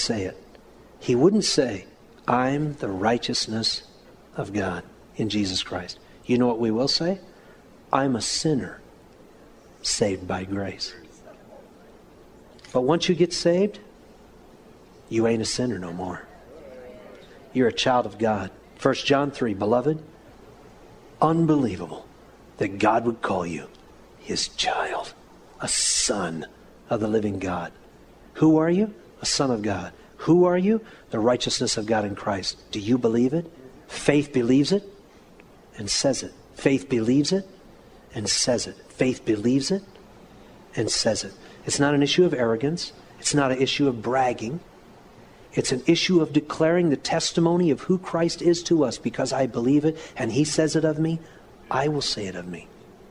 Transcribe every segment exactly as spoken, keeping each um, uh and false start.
say it. He wouldn't say, I'm the righteousness of God in Jesus Christ. You know what we will say? I'm a sinner saved by grace. But once you get saved, you ain't a sinner no more. You're a child of God. First John three, beloved, unbelievable that God would call you his child, a son of the living God. Who are you? A son of God. Who are you? The righteousness of God in Christ. Do you believe it? Faith believes it and says it. Faith believes it and says it. Faith believes it and says it. It's not an issue of arrogance. It's not an issue of bragging. It's an issue of declaring the testimony of who Christ is to us. Because I believe it and he says it of me, I will say it of me.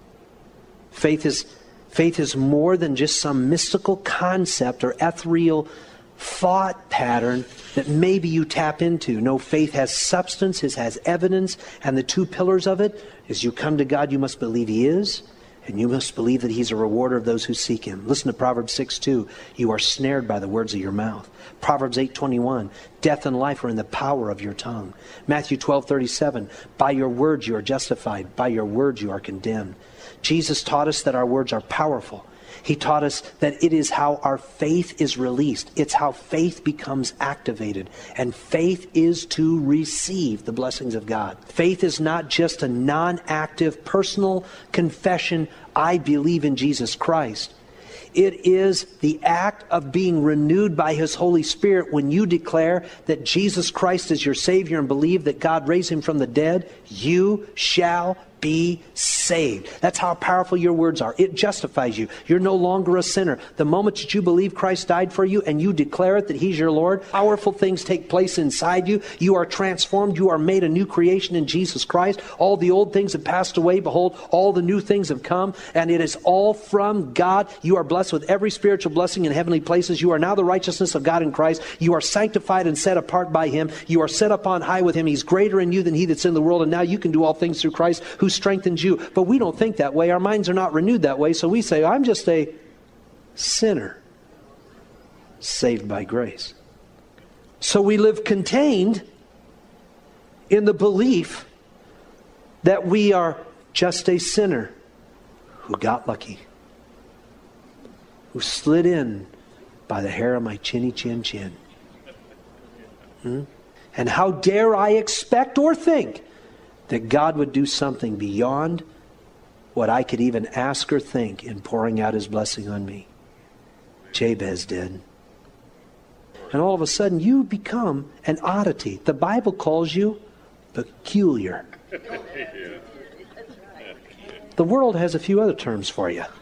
Faith is, faith is more than just some mystical concept or ethereal thought pattern that maybe you tap into. No, faith has substance, it has evidence, and the two pillars of it is you come to God, you must believe he is, and you must believe that he's a rewarder of those who seek him. Listen to Proverbs six two. You are snared by the words of your mouth. Proverbs eight twenty-one. Death and life are in the power of your tongue. Matthew twelve thirty-seven. By your words you are justified. By your words you are condemned. Jesus taught us that our words are powerful. He taught us that it is how our faith is released. It's how faith becomes activated. And faith is to receive the blessings of God. Faith is not just a non-active personal confession, I believe in Jesus Christ. It is the act of being renewed by his Holy Spirit when you declare that Jesus Christ is your Savior and believe that God raised him from the dead. You shall be saved. That's how powerful your words are. It justifies you. You're no longer a sinner. The moment that you believe Christ died for you and you declare it that he's your Lord, powerful things take place inside you. You are transformed. You are made a new creation in Jesus Christ. All the old things have passed away. Behold, all the new things have come, and it is all from God. You are blessed with every spiritual blessing in heavenly places. You are now the righteousness of God in Christ. You are sanctified and set apart by him. You are set up on high with him. He's greater in you than he that's in the world, and now you can do all things through Christ who strengthens you. But we don't think that way. Our minds are not renewed that way. So we say, I'm just a sinner saved by grace. So we live contained in the belief that we are just a sinner who got lucky, who slid in by the hair of my chinny chin chin. Hmm? And how dare I expect or think that God would do something beyond what I could even ask or think in pouring out his blessing on me. Jabez did. And all of a sudden you become an oddity. The Bible calls you peculiar. The world has a few other terms for you.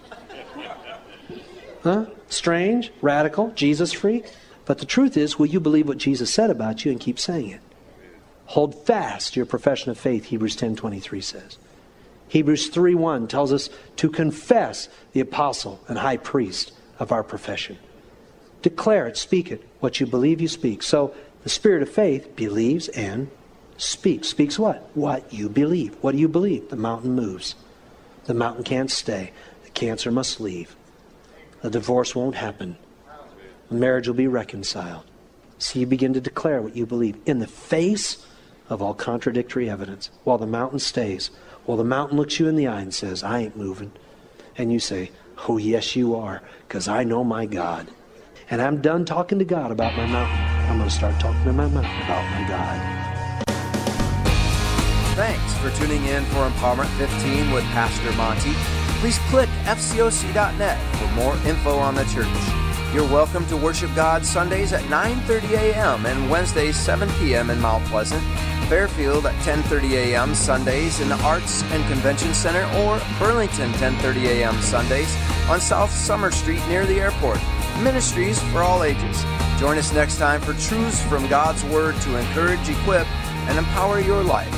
Huh? Strange, radical, Jesus freak. But the truth is, will you believe what Jesus said about you and keep saying it? Hold fast to your profession of faith, Hebrews ten twenty-three says. Hebrews three one tells us to confess the apostle and high priest of our profession. Declare it, speak it. What you believe, you speak. So the spirit of faith believes and speaks. Speaks what? What you believe. What do you believe? The mountain moves. The mountain can't stay. The cancer must leave. The divorce won't happen. The marriage will be reconciled. So you begin to declare what you believe in the face of all contradictory evidence. While the mountain stays, while the mountain looks you in the eye and says, I ain't moving. And you say, oh yes you are, because I know my God. And I'm done talking to God about my mountain. I'm going to start talking to my mountain about my God. Thanks for tuning in for Empowerment fifteen with Pastor Monty. Please click F C O C dot net for more info on the church. You're welcome to worship God Sundays at nine thirty a.m. and Wednesdays seven p.m. in Mount Pleasant, Fairfield at ten thirty a.m. Sundays in the Arts and Convention Center, or Burlington ten thirty a.m. Sundays on South Summer Street near the airport. Ministries for all ages. Join us next time for truths from God's Word to encourage, equip, and empower your life.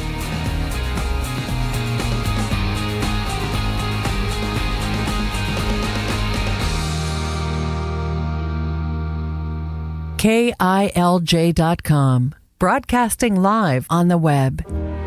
K I L J dot com, broadcasting live on the web.